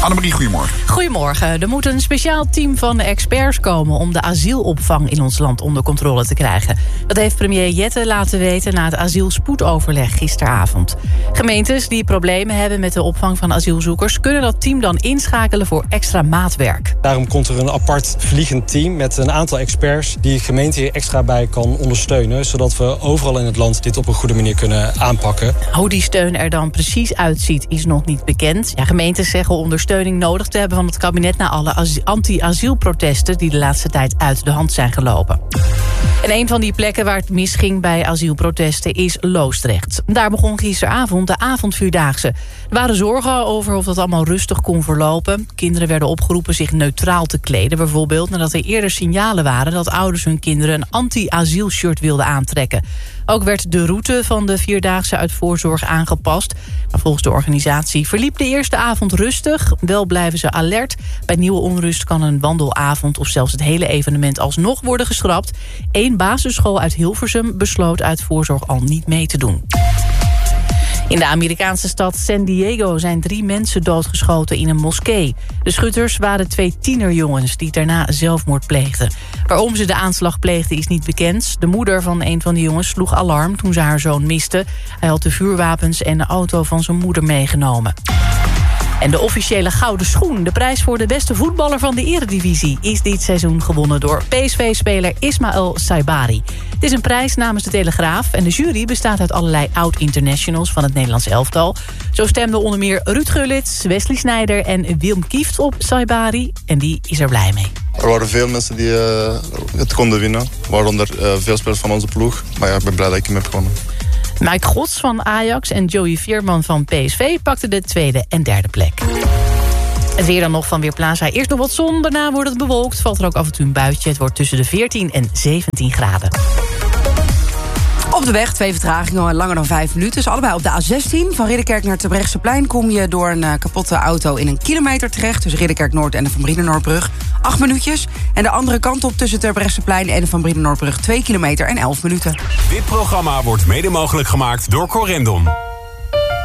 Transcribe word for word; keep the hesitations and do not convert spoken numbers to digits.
Annemarie, goedemorgen. Goedemorgen. Er moet een speciaal team van experts komen om de asielopvang in ons land onder controle te krijgen. Dat heeft premier Jette laten weten na het asielspoedoverleg gisteravond. Gemeentes die problemen hebben met de opvang van asielzoekers kunnen dat team dan inschakelen voor extra maatwerk. Daarom komt er een apart vliegend team met een aantal experts die de gemeente hier extra bij kan ondersteunen, zodat we overal in het land dit op een goede manier kunnen aanpakken. Hoe die steun er dan precies uitziet is nog niet bekend. Ja, gemeentes zeggen ondersteuning nodig te hebben van het kabinet na alle anti-asielprotesten die de laatste tijd uit de hand zijn gelopen. En een van die plekken waar het misging bij asielprotesten is Loosdrecht. Daar begon gisteravond de avondvierdaagse. Er waren zorgen over of dat allemaal rustig kon verlopen. Kinderen werden opgeroepen zich neutraal te kleden, bijvoorbeeld nadat er eerder signalen waren dat ouders hun kinderen een anti-asielshirt wilden aantrekken. Ook werd de route van de vierdaagse uit voorzorg aangepast. Maar volgens de organisatie verliep de eerste avond rustig. Wel blijven ze alert. Bij nieuwe onrust kan een wandelavond of zelfs het hele evenement alsnog worden geschrapt. Eén basisschool uit Hilversum besloot uit voorzorg al niet mee te doen. In de Amerikaanse stad San Diego zijn drie mensen doodgeschoten in een moskee. De schutters waren twee tienerjongens die daarna zelfmoord pleegden. Waarom ze de aanslag pleegden is niet bekend. De moeder van een van de jongens sloeg alarm toen ze haar zoon miste. Hij had de vuurwapens en de auto van zijn moeder meegenomen. En de officiële gouden schoen, de prijs voor de beste voetballer van de eredivisie, is dit seizoen gewonnen door P S V-speler Ismaël Saibari. Het is een prijs namens de Telegraaf en de jury bestaat uit allerlei oud-internationals van het Nederlands elftal. Zo stemden onder meer Ruud Gullit, Wesley Sneijder en Willem Kieft op Saibari en die is er blij mee. Er waren veel mensen die uh, het konden winnen, waaronder uh, veel spelers van onze ploeg. Maar ja, ik ben blij dat ik hem heb gewonnen. Mike Gods van Ajax en Joey Veerman van P S V pakten de tweede en derde plek. Het weer dan nog van Weerplaza. Eerst nog wat zon, daarna wordt het bewolkt. Valt er ook af en toe een buitje. Het wordt tussen de veertien en zeventien graden. Op de weg, twee vertragingen, langer dan vijf minuten. Dus allebei op de A zestien. Van Ridderkerk naar Terbrechtseplein kom je door een uh, kapotte auto in een kilometer terecht. Tussen Ridderkerk Noord en de Van Brienenoordbrug. Acht minuutjes. En de andere kant op tussen Terbrechtseplein en de Van Brienenoordbrug. Twee kilometer en elf minuten. Dit programma wordt mede mogelijk gemaakt door Corendon.